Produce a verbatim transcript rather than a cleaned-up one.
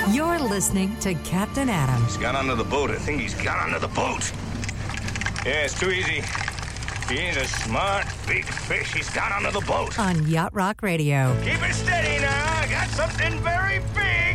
You're listening to Captain Adam. He's got onto the boat. I think he's got onto the boat. Yeah, it's too easy. He's a smart, big fish. He's got onto the boat. On Yacht Rock Radio. Keep it steady now. I got something very big